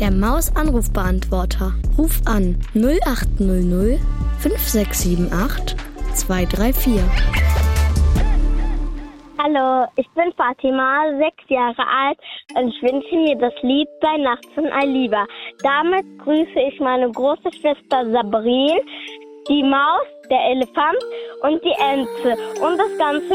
der Maus-Anrufbeantworter. Ruf an 0800 5678 234. Hallo, ich bin Fatima, 6 Jahre alt und ich wünsche mir das Lied Bei Nacht von Aliba. Damit grüße ich meine große Schwester Sabrine, die Maus, der Elefant und die Ente und das ganze